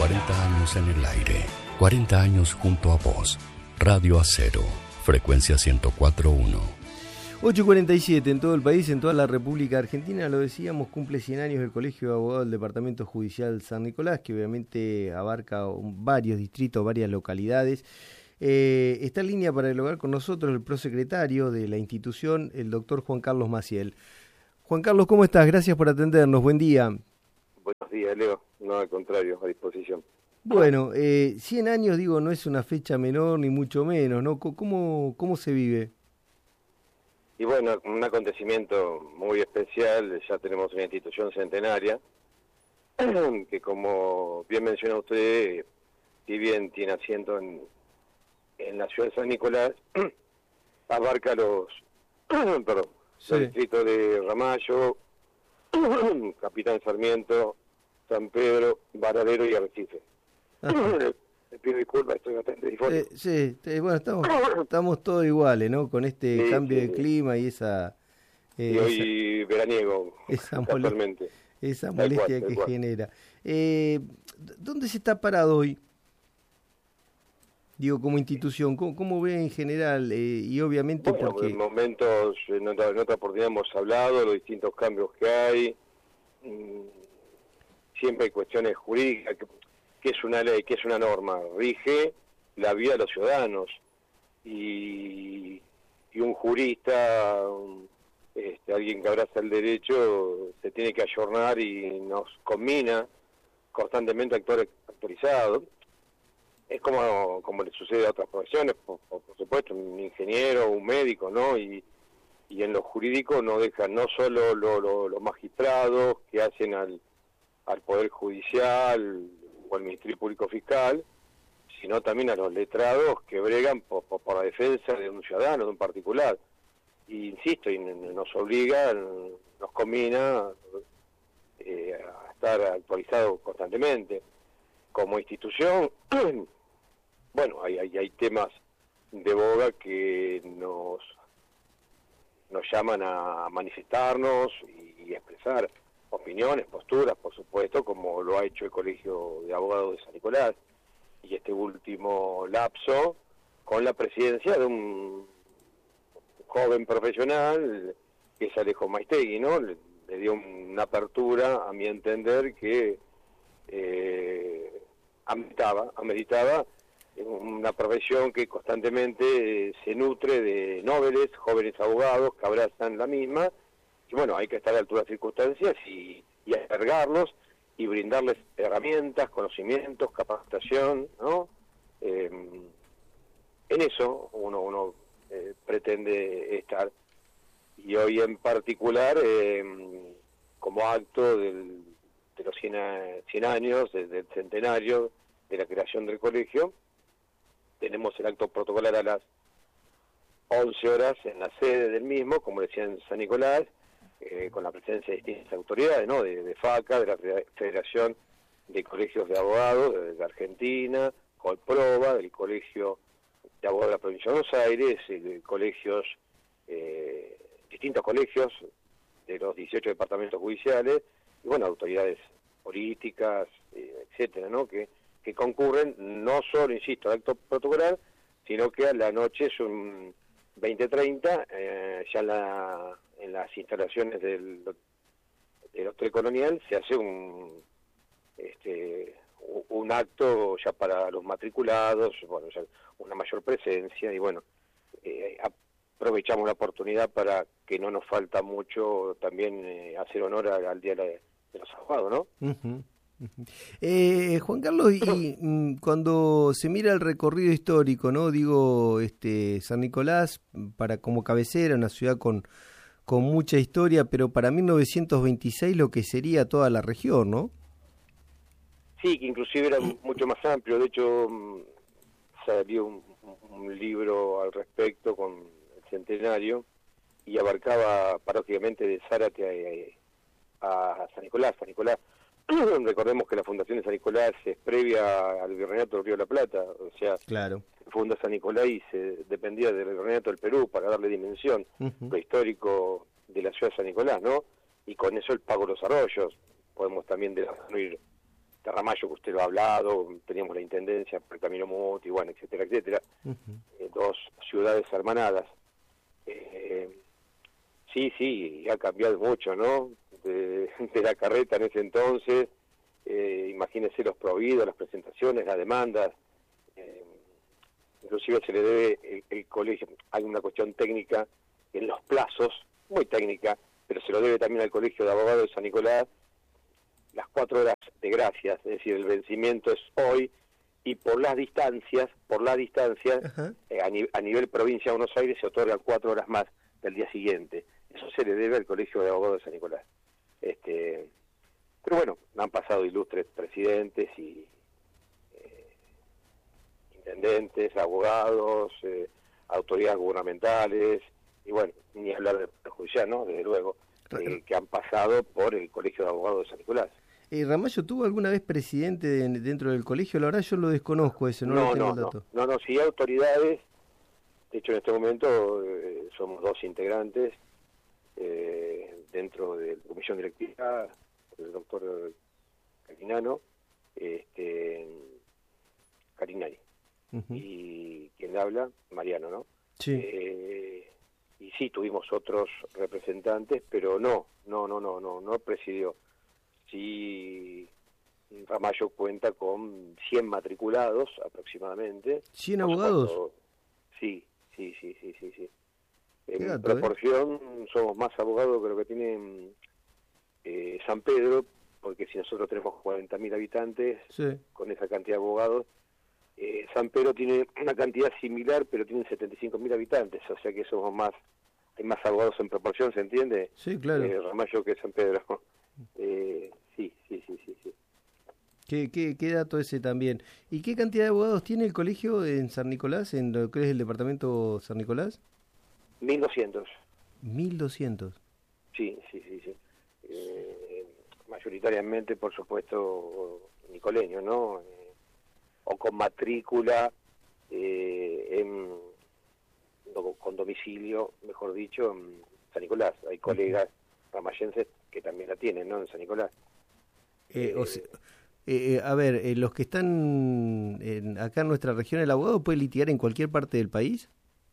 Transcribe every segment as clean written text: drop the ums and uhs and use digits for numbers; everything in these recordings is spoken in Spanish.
40 años en el aire, 40 años junto a vos. Radio Acero, frecuencia 104.1. 8:47 en todo el país, en toda la República Argentina, lo decíamos, cumple 100 años el Colegio de Abogados del Departamento Judicial San Nicolás, que obviamente abarca varios distritos, varias localidades. Está en línea para dialogar con nosotros el prosecretario de la institución, el doctor Juan Carlos Maciel. Juan Carlos, ¿cómo estás? Gracias por atendernos, buen día. Buenos días, Leo. No, al contrario, a disposición. Bueno, 100 años, digo, no es una fecha menor ni mucho menos, ¿no? ¿Cómo se vive? Y bueno, un acontecimiento muy especial, ya tenemos una institución centenaria, que como bien menciona usted, si bien tiene asiento en la ciudad de San Nicolás, abarca los distritos de Ramallo, Capitán Sarmiento, San Pedro, Varadero y Arrecife. Le pido disculpas, estoy bastante difónico. Bueno, estamos todos iguales, ¿no? Con este cambio de clima y esa... y hoy veraniego, casualmente. Esa molestia que genera. ¿Dónde se está parado hoy? Digo, como institución, ¿cómo ve en general? Y obviamente bueno, porque... en momentos, en otra oportunidad hemos hablado de los distintos cambios que hay. Siempre hay cuestiones jurídicas, que es una ley, que es una norma, rige la vida de los ciudadanos. Y un jurista, alguien que abraza el derecho, se tiene que ayornar y nos combina constantemente a actuar actualizado. Es como le sucede a otras profesiones, por supuesto, un ingeniero, un médico, ¿no? Y en lo jurídico no dejan no solo los magistrados que hacen al Poder Judicial o al Ministerio Público Fiscal, sino también a los letrados que bregan por la defensa de un ciudadano, de un particular. Y insisto, y nos obliga, nos combina a estar actualizados constantemente. Como institución, bueno, hay temas de boga que nos llaman a manifestarnos y expresar opiniones, posturas, por supuesto, como lo ha hecho el Colegio de Abogados de San Nicolás, y este último lapso con la presidencia de un joven profesional que es Alejo Maistegui, ¿no? Le dio una apertura, a mi entender, que ameritaba una profesión que constantemente se nutre de nobles, jóvenes abogados que abrazan la misma, y bueno, hay que estar a la altura de las circunstancias y albergarlos y brindarles herramientas, conocimientos, capacitación, ¿no? En eso uno pretende estar. Y hoy en particular, como acto de los 100 años, desde el centenario de la creación del colegio, tenemos el acto protocolar a las 11 horas en la sede del mismo, como decía en San Nicolás, con la presencia de distintas autoridades, ¿no? De FACA, de la Federación de Colegios de Abogados de Argentina, Colproba, del Colegio de Abogados de la Provincia de Buenos Aires, distintos colegios de los 18 departamentos judiciales, y bueno, autoridades políticas, etcétera, ¿no? Que concurren no solo, insisto, al acto protocolar, sino que a la noche es un 20:30, ya en las instalaciones del Hotel Colonial se hace un acto ya para los matriculados, bueno, ya una mayor presencia, y bueno, aprovechamos la oportunidad para que no nos falta mucho también hacer honor al Día de los Abogados, ¿no? Uh-huh. Juan Carlos, y cuando se mira el recorrido histórico, ¿no? Digo, San Nicolás, como cabecera, una ciudad con mucha historia, pero para 1926 lo que sería toda la región, ¿no? Sí, que inclusive era mucho más amplio. De hecho, salió un libro al respecto con el centenario y abarcaba prácticamente de Zárate a San Nicolás. Recordemos que la fundación de San Nicolás es previa al Virreinato del Río de la Plata, o sea, claro, se funda San Nicolás y se dependía del Virreinato del Perú para darle dimensión, lo histórico de la ciudad de San Nicolás, ¿no? Y con eso el pago de los arroyos, podemos también destruir Ramallo, que usted lo ha hablado, teníamos la intendencia por el Camino Muti, bueno, etcétera, etcétera, dos ciudades hermanadas. Sí, ha cambiado mucho, ¿no? De la carreta en ese entonces, imagínese los prohibidos, las presentaciones, las demandas, inclusive se le debe el colegio, hay una cuestión técnica en los plazos, muy técnica, pero se lo debe también al Colegio de Abogados de San Nicolás, las 4 horas de gracias, es decir, el vencimiento es hoy, y por las distancias, a nivel provincia de Buenos Aires se otorgan 4 horas más del día siguiente. Eso se le debe al Colegio de Abogados de San Nicolás. Pero bueno, han pasado ilustres presidentes y intendentes, abogados, autoridades gubernamentales, y bueno, ni hablar del Poder Judicial, ¿no? Desde luego, que han pasado por el Colegio de Abogados de San Nicolás. ¿Ramallo tuvo alguna vez presidente dentro del colegio? La verdad yo lo desconozco ese, no tengo el dato. No, sí, autoridades. De hecho, en este momento somos 2 integrantes dentro de la comisión directiva, el doctor Carinari, y quien habla, Mariano, ¿no? Sí. Y sí, tuvimos otros representantes, pero no presidió. Sí, Ramallo cuenta con 100 matriculados aproximadamente. ¿100 abogados? Sí. En dato, proporción somos más abogados que lo que tiene San Pedro, porque si nosotros tenemos 40.000 habitantes, sí, con esa cantidad de abogados, San Pedro tiene una cantidad similar, pero tiene 75.000 habitantes, o sea que somos más, hay más abogados en proporción, ¿se entiende? Sí, claro. Ramallo que San Pedro. Sí. ¿Qué dato ese también? ¿Y qué cantidad de abogados tiene el colegio en San Nicolás, en lo que es el departamento San Nicolás? 1.200. 1.200. Sí. Mayoritariamente, por supuesto, nicoleños, ¿no? O con matrícula, con domicilio, mejor dicho, en San Nicolás. Hay colegas ramayenses que también la tienen, ¿no? En San Nicolás. A ver, los que están acá en nuestra región, ¿el abogado puede litigar en cualquier parte del país?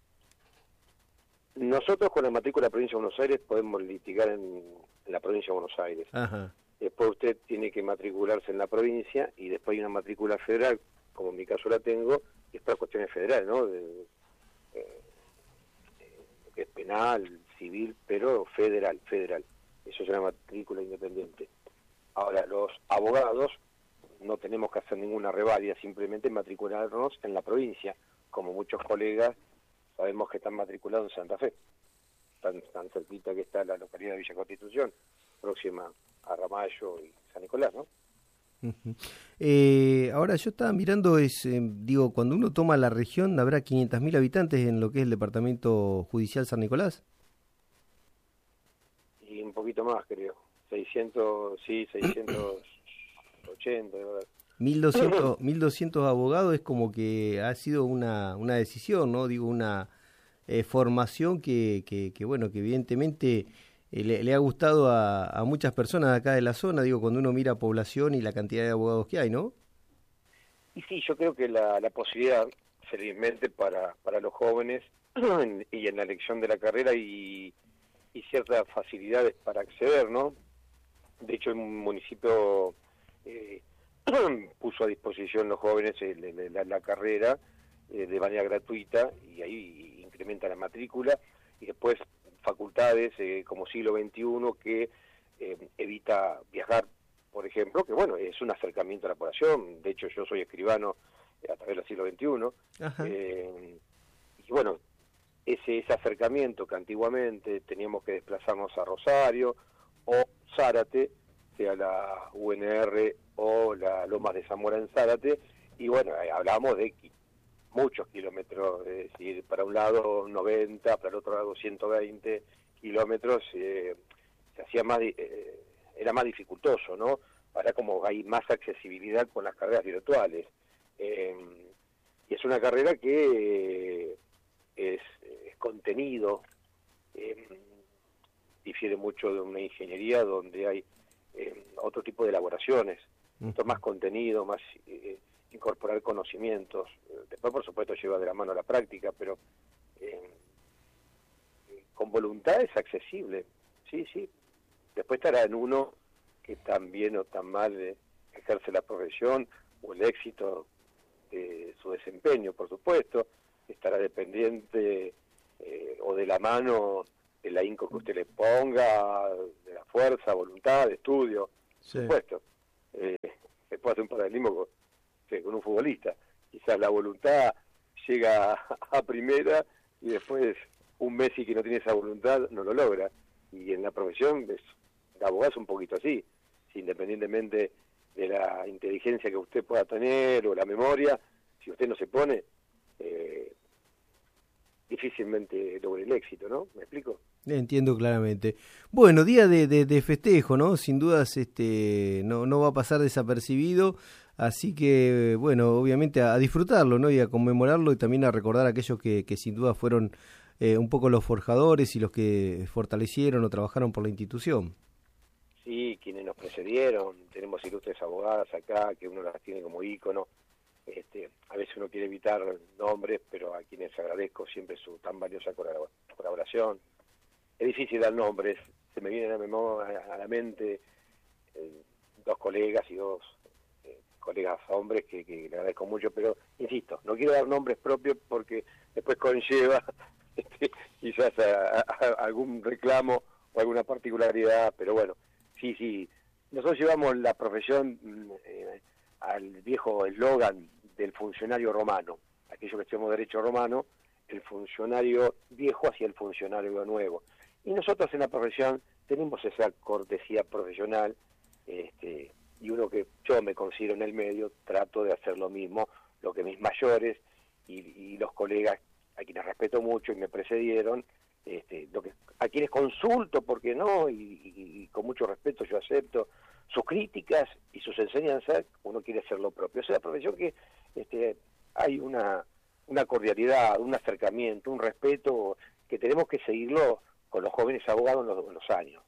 Nosotros con la matrícula de la provincia de Buenos Aires podemos litigar en la provincia de Buenos Aires. Ajá. Después usted tiene que matricularse en la provincia y después hay una matrícula federal, como en mi caso la tengo, y es para cuestiones federales, ¿no? Lo que es penal, civil, pero federal. Eso es una matrícula independiente. Ahora, los abogados no tenemos que hacer ninguna revalida, simplemente matricularnos en la provincia, como muchos colegas sabemos que están matriculados en Santa Fe, tan cerquita que está la localidad de Villa Constitución, próxima a Ramallo y San Nicolás, ¿no? Ahora yo estaba mirando, cuando uno toma la región, ¿habrá 500.000 habitantes en lo que es el departamento judicial San Nicolás? Y un poquito más, creo. 680, ¿verdad? 1.200 abogados es como que ha sido una decisión, ¿no? Digo, una formación que bueno, que evidentemente le ha gustado a muchas personas de acá de la zona, digo, cuando uno mira población y la cantidad de abogados que hay, ¿no? Y sí, yo creo que la posibilidad, felizmente, para los jóvenes y en la elección de la carrera y ciertas facilidades para acceder, ¿no? De hecho, el municipio puso a disposición los jóvenes la carrera de manera gratuita y ahí incrementa la matrícula y después facultades como siglo XXI que evita viajar, por ejemplo, que bueno, es un acercamiento a la población. De hecho, yo soy escribano a través del siglo XXI. Y bueno, ese acercamiento que antiguamente teníamos que desplazarnos a Rosario o Zárate, sea la UNR o la Lomas de Zamora en Zárate, y bueno, hablábamos de muchos kilómetros, es decir, para un lado 90, para el otro lado 120 kilómetros, se hacía más, era más dificultoso, ¿no? Ahora como hay más accesibilidad con las carreras virtuales. Y es una carrera que es contenido, difiere mucho de una ingeniería donde hay otro tipo de elaboraciones. Esto más contenido, más incorporar conocimientos. Después, por supuesto, lleva de la mano a la práctica, pero con voluntad es accesible. Sí. Después estará en uno que tan bien o tan mal ejerce la profesión o el éxito de su desempeño, por supuesto. Estará dependiente o de la mano del ahínco que usted le ponga, de la fuerza, voluntad, de estudio, por supuesto. Se puede hacer un paralelismo con un futbolista. Quizás la voluntad llega a primera y después un Messi que no tiene esa voluntad no lo logra. Y en la profesión de abogado es un poquito así. Si independientemente de la inteligencia que usted pueda tener o la memoria, si usted no se pone, difícilmente logra el éxito, ¿no? ¿Me explico? Entiendo claramente. Bueno, día de festejo, ¿no? Sin dudas no va a pasar desapercibido, así que, bueno, obviamente a disfrutarlo, ¿no? Y a conmemorarlo y también a recordar a aquellos que sin duda fueron un poco los forjadores y los que fortalecieron o trabajaron por la institución. Sí, quienes nos precedieron, tenemos ilustres abogadas acá, que uno las tiene como ícono. A veces uno quiere evitar nombres, pero a quienes agradezco siempre su tan valiosa colaboración. Es difícil dar nombres, se me vienen a la mente dos colegas y dos colegas hombres que le agradezco mucho, pero insisto, no quiero dar nombres propios porque después conlleva quizás algún reclamo o alguna particularidad, pero bueno, sí, nosotros llevamos la profesión al viejo eslogan del funcionario romano, aquellos que estudiamos derecho romano, el funcionario viejo hacia el funcionario nuevo. Y nosotros en la profesión tenemos esa cortesía profesional, y uno que yo me considero en el medio, trato de hacer lo mismo, lo que mis mayores y los colegas, a quienes respeto mucho y me precedieron, a quienes consulto, porque no, y con mucho respeto yo acepto sus críticas y sus enseñanzas, uno quiere hacer lo propio. O sea, la profesión que hay una cordialidad, un acercamiento, un respeto que tenemos que seguirlo con los jóvenes abogados en los años.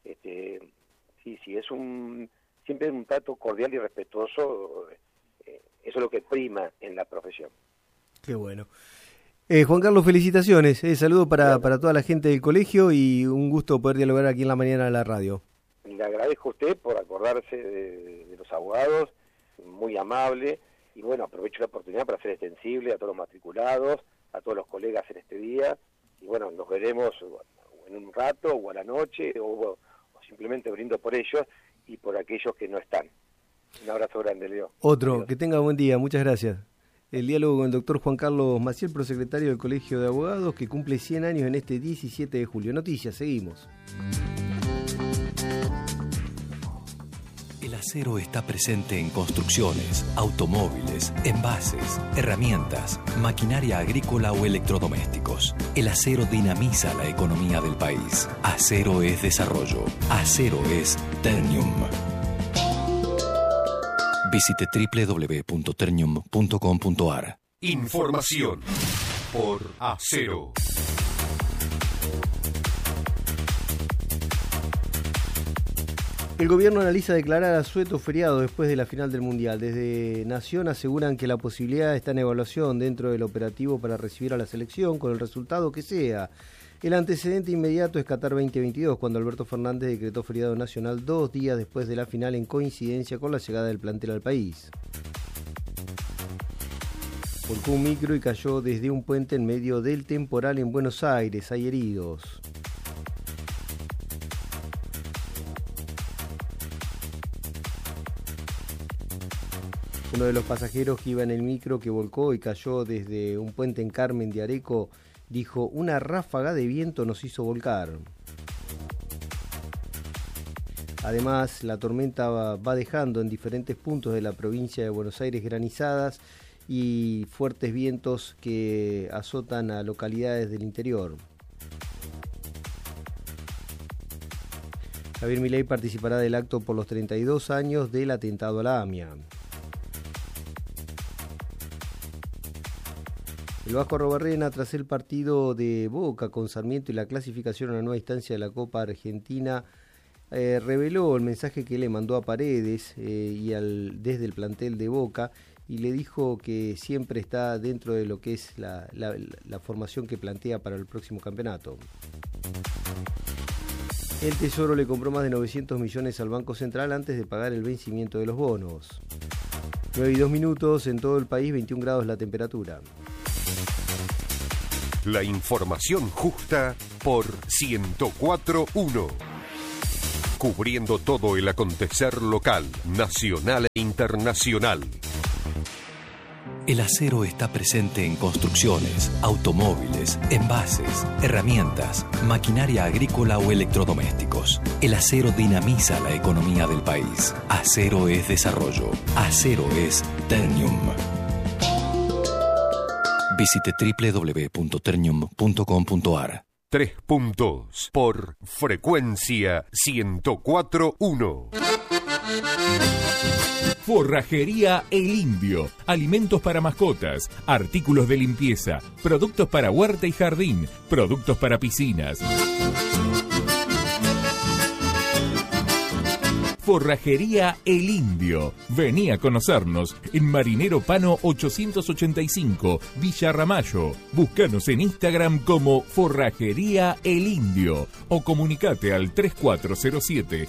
Sí, es siempre un trato cordial y respetuoso, eso es lo que prima en la profesión. Qué bueno. Juan Carlos, felicitaciones, saludo para toda la gente del colegio y un gusto poder dialogar aquí en la mañana de la radio. Le agradezco a usted por acordarse de los abogados, muy amable, y bueno, aprovecho la oportunidad para ser extensible a todos los matriculados, a todos los colegas en este día, y bueno, nos veremos en un rato, o a la noche, o simplemente brindo por ellos y por aquellos que no están. Un abrazo grande, Leo. Otro, Adiós. Que tenga buen día, muchas gracias. El diálogo con el doctor Juan Carlos Maciel, prosecretario del Colegio de Abogados, que cumple 100 años en este 17 de julio. Noticias, seguimos. El acero está presente en construcciones, automóviles, envases, herramientas, maquinaria agrícola o electrodomésticos. El acero dinamiza la economía del país. Acero es desarrollo. Acero es Ternium. Visite www.ternium.com.ar. Información por Acero. El gobierno analiza declarar asueto feriado después de la final del Mundial. Desde Nación aseguran que la posibilidad está en evaluación dentro del operativo para recibir a la selección con el resultado que sea. El antecedente inmediato es Qatar 2022, cuando Alberto Fernández decretó feriado nacional 2 días después de la final en coincidencia con la llegada del plantel al país. Volcó un micro y cayó desde un puente en medio del temporal en Buenos Aires. Hay heridos. Uno de los pasajeros que iba en el micro que volcó y cayó desde un puente en Carmen de Areco dijo: una ráfaga de viento nos hizo volcar. Además, la tormenta va dejando en diferentes puntos de la provincia de Buenos Aires granizadas y fuertes vientos que azotan a localidades del interior. Javier Milei participará del acto por los 32 años del atentado a la AMIA. El Vasco Arrobarrena, tras el partido de Boca con Sarmiento y la clasificación a una nueva instancia de la Copa Argentina, reveló el mensaje que le mandó a Paredes desde el plantel de Boca, y le dijo que siempre está dentro de lo que es la formación que plantea para el próximo campeonato. El Tesoro le compró más de 900 millones al Banco Central antes de pagar el vencimiento de los bonos. 9:02 en todo el país, 21 grados la temperatura. La información justa por 104.1. Cubriendo todo el acontecer local, nacional e internacional. El acero está presente en construcciones, automóviles, envases, herramientas, maquinaria agrícola o electrodomésticos. El acero dinamiza la economía del país. Acero es desarrollo. Acero es Ternium. Visite www.ternium.com.ar. 3 puntos por frecuencia 104.1. Forrajería El Indio. Alimentos para mascotas, artículos de limpieza, productos para huerta y jardín, productos para piscinas. Forrajería El Indio. Vení a conocernos en Marinero Pano 885, Villa Ramallo. Búscanos en Instagram como Forrajería El Indio o comunicate al 3407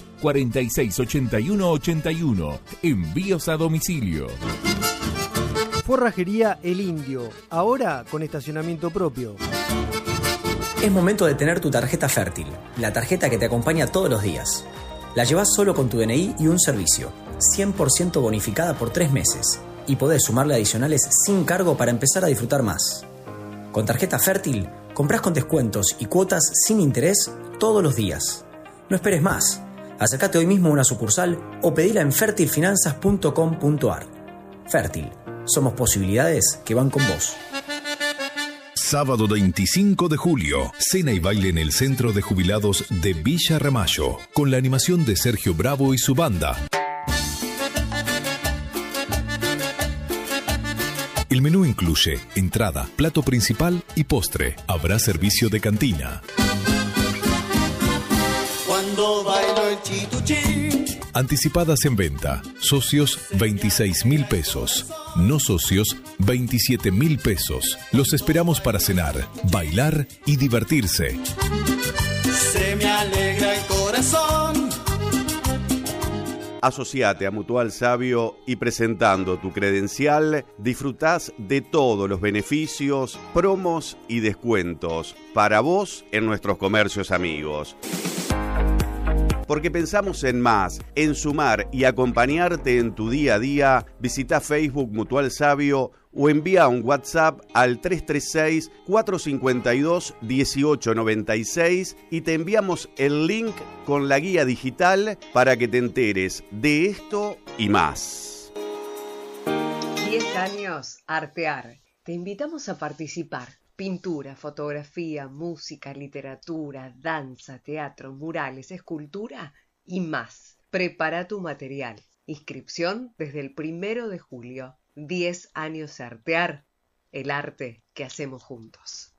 468181. Envíos a domicilio. Forrajería El Indio, ahora con estacionamiento propio. Es momento de tener tu tarjeta Fértil, la tarjeta que te acompaña todos los días. La llevas solo con tu DNI y un servicio, 100% bonificada por 3 meses, y podés sumarle adicionales sin cargo para empezar a disfrutar más. Con tarjeta Fértil, comprás con descuentos y cuotas sin interés todos los días. No esperes más. Acércate hoy mismo a una sucursal o pedila en fertilfinanzas.com.ar. Fértil, somos posibilidades que van con vos. Sábado 25 de julio, cena y baile en el Centro de Jubilados de Villa Ramallo, con la animación de Sergio Bravo y su banda. El menú incluye entrada, plato principal y postre. Habrá servicio de cantina. Cuando bailo el chituchín. Anticipadas en venta. Socios, 26.000 pesos. No socios, 27.000 pesos. Los esperamos para cenar, bailar y divertirse. Se me alegra el corazón. Asociate a Mutual Sabio y presentando tu credencial disfrutás de todos los beneficios, promos y descuentos para vos en nuestros comercios amigos. Porque pensamos en más, en sumar y acompañarte en tu día a día, visita Facebook Mutual Sabio o envía un WhatsApp al 336-452-1896 y te enviamos el link con la guía digital para que te enteres de esto y más. 10 años Artear. Te invitamos a participar. Pintura, fotografía, música, literatura, danza, teatro, murales, escultura y más. Prepara tu material. Inscripción desde el 1 de julio. 10 años Artear. El arte que hacemos juntos.